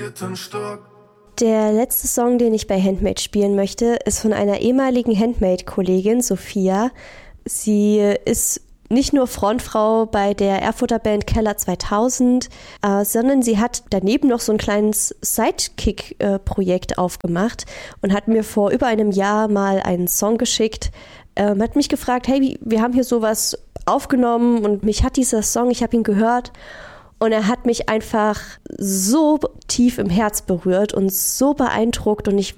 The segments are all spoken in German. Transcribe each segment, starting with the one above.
4. Stock. Der letzte Song, den ich bei Handmade spielen möchte, ist von einer ehemaligen Handmade-Kollegin, Sophia. Sie ist nicht nur Frontfrau bei der Erfurter Band Keller 2000, sondern sie hat daneben noch so ein kleines Sidekick-Projekt aufgemacht und hat mir vor über einem Jahr mal einen Song geschickt. Hat mich gefragt, hey, wir haben hier sowas aufgenommen und mich hat dieser Song, ich habe ihn gehört und er hat mich einfach so tief im Herz berührt und so beeindruckt und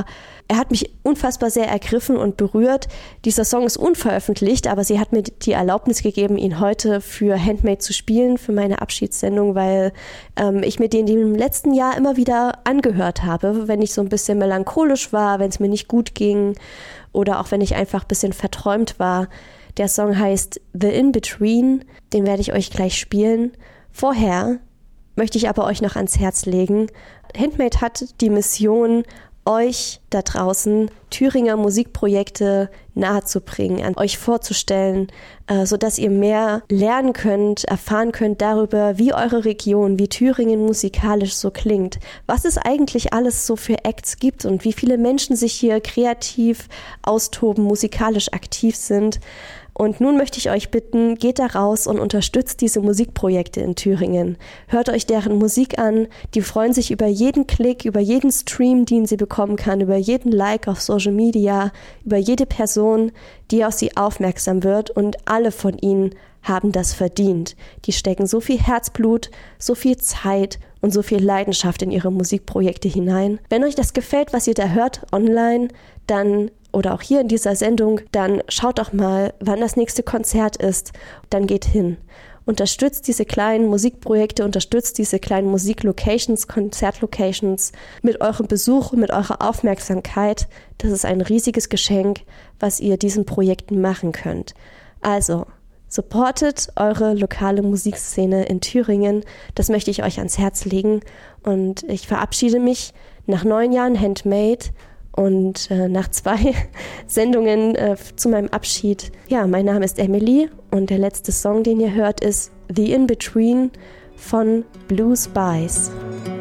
er hat mich unfassbar sehr ergriffen und berührt. Dieser Song ist unveröffentlicht, aber sie hat mir die Erlaubnis gegeben, ihn heute für Handmade zu spielen, für meine Abschiedssendung, weil ich mir den im letzten Jahr immer wieder angehört habe, wenn ich so ein bisschen melancholisch war, wenn es mir nicht gut ging oder auch wenn ich einfach ein bisschen verträumt war. Der Song heißt The In-Between, den werde ich euch gleich spielen. Vorher möchte ich aber euch noch ans Herz legen. Handmade hat die Mission, euch da draußen Thüringer Musikprojekte nahezubringen, an euch vorzustellen, sodass ihr mehr lernen könnt, erfahren könnt darüber, wie eure Region, wie Thüringen musikalisch so klingt, was es eigentlich alles so für Acts gibt und wie viele Menschen sich hier kreativ austoben, musikalisch aktiv sind. Und nun möchte ich euch bitten, geht da raus und unterstützt diese Musikprojekte in Thüringen. Hört euch deren Musik an, die freuen sich über jeden Klick, über jeden Stream, den sie bekommen kann, über jeden Like auf Social Media, über jede Person, die auf sie aufmerksam wird und alle von ihnen haben das verdient. Die stecken so viel Herzblut, so viel Zeit und so viel Leidenschaft in ihre Musikprojekte hinein. Wenn euch das gefällt, was ihr da hört online, dann oder auch hier in dieser Sendung, dann schaut doch mal, wann das nächste Konzert ist. Dann geht hin. Unterstützt diese kleinen Musikprojekte, unterstützt diese kleinen Musiklocations, Konzertlocations mit eurem Besuch, mit eurer Aufmerksamkeit. Das ist ein riesiges Geschenk, was ihr diesen Projekten machen könnt. Also, supportet eure lokale Musikszene in Thüringen. Das möchte ich euch ans Herz legen. Und ich verabschiede mich nach 9 Jahren Handmade und nach 2 Sendungen zu meinem Abschied. Ja, mein Name ist Emily und der letzte Song, den ihr hört, ist The In-Between von Blue Spice.